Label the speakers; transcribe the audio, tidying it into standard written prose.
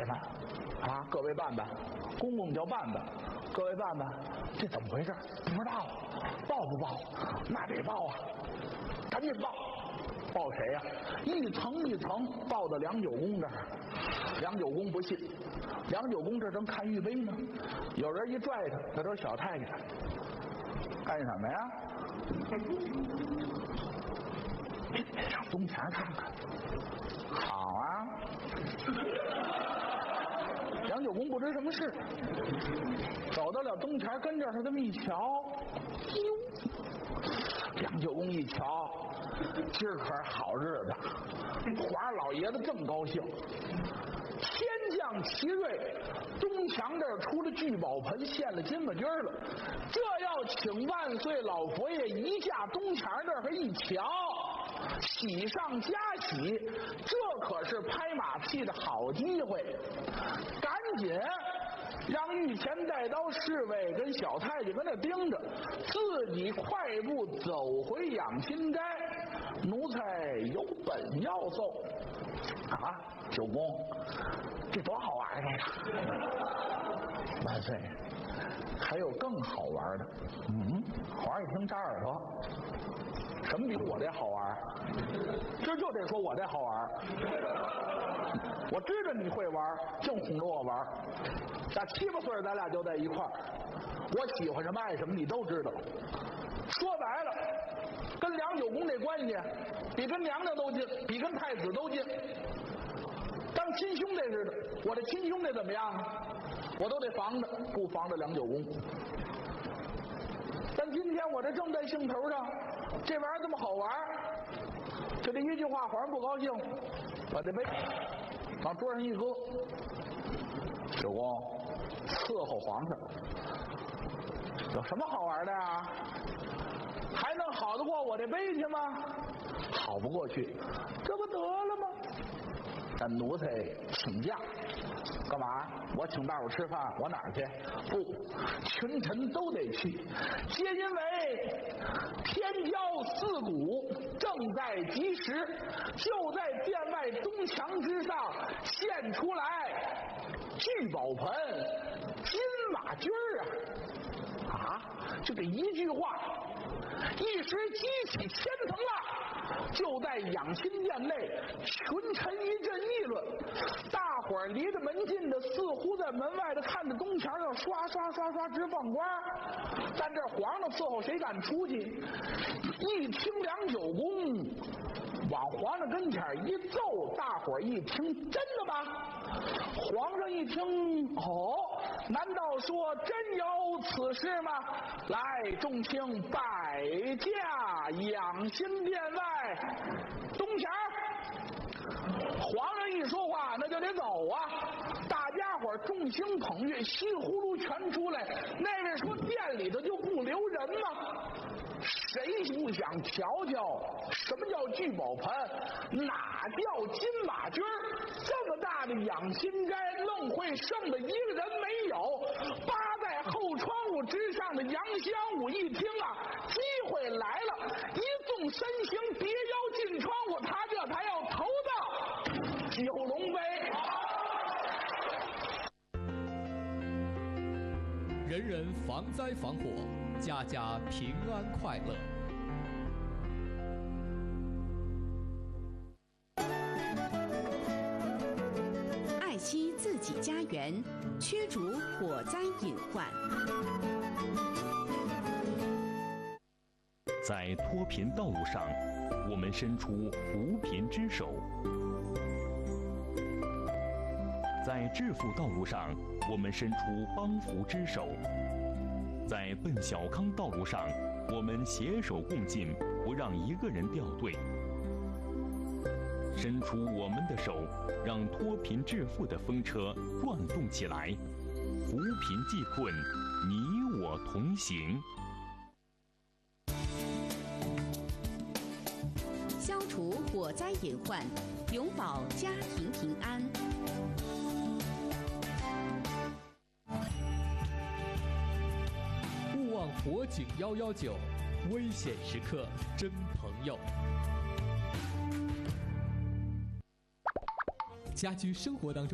Speaker 1: 太太啊，各位办办，公公叫办办，各位办办，这怎么回事？不知道，报不报？那得报啊，赶紧报。报谁呀？一层一层报到梁九公这儿。梁九公不信，梁九公这正看玉碑呢，有人一拽他，那都是小太监，干什么呀？上东墙看看。好啊。梁九公不知什么事，走到了东墙跟这儿，他这么一瞧，梁九公一瞧，今儿可是好日子，皇上老爷子正高兴，天降奇瑞，东墙这儿出了聚宝盆，献了金马驹了，这要请万岁老佛爷一下东墙这儿一瞧，喜上加喜，这可是拍马屁的好机会，赶紧让御前带刀侍卫跟小太监跟那盯着，自己快步走回养心斋。奴才有本要奏。啊，九公，这多好玩这个！万岁，还有更好玩的。皇上一听扎耳朵，什么比我这好玩？这就得说我这好玩。我知道你会玩，净哄着我玩。打7、8岁咱俩就在一块儿，我喜欢什么爱什么你都知道。说白了，跟梁九公这关系比跟娘娘都近，比跟太子都近，当亲兄弟似的。我这亲兄弟怎么样啊？我都得防着，不防着梁九公。但今天我这正在兴头上，这玩意儿这么好玩，就这一句话，皇上不高兴，把这杯往桌上一搁，九公伺候皇上，有什么好玩的啊？还能好得过我这杯去吗？好不过去，这不得了吗？但奴才请假，干嘛？我请大伙吃饭，我哪儿去？不，群臣都得去，皆因为天骄四鼓正在及时，就在殿外东墙之上献出来聚宝盆、金马驹啊！就这一句话，一时激起千层浪，就在养心殿内，群臣一阵议论，大伙儿离着门近的，似乎在门外的看着东墙要刷刷刷刷直放光，但这皇上伺候谁敢出去？一听梁九公往皇上跟前一奏，大伙儿一听，真的吗？皇上一听，哦，难道说真有此事吗？来，众卿摆驾养心殿外东墙。皇上一说话，那就得走啊！大家伙众星捧月，稀里呼噜全出来。那位说殿里头就不留人吗？谁不想瞧瞧什么叫聚宝盆，哪叫金马驹？这么大的养心斋，愣会剩的一个人没有。扒在后窗户之上的杨香武一听啊，机会来了，一纵身形别腰进窗户，他这才要投到九龙杯。
Speaker 2: 人人防灾防火，家家平安快乐。
Speaker 3: 爱惜自己家园，驱逐火灾隐患。
Speaker 4: 在脱贫道路上，我们伸出扶贫之手；在致富道路上，我们伸出帮扶之手；在奔小康道路上，我们携手共进，不让一个人掉队。伸出我们的手，让脱贫致富的风车转动起来，扶贫济困，你我同行。
Speaker 3: 消除火灾隐患，永保家庭平安。
Speaker 2: 勿忘火警119，危险时刻真朋友。家居生活当中